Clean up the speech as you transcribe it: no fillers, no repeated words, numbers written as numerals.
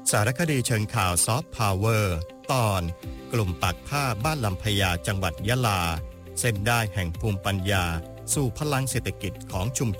สารคดีเชิงข่าวซอฟต์พาวเวอร์ตอนกลุ่มปักผ้าบ้านลำพญาจังหวัดยะลาเส้นได้แห่งภูมิปัญญาสู่พลังเศรษฐกิจของชุม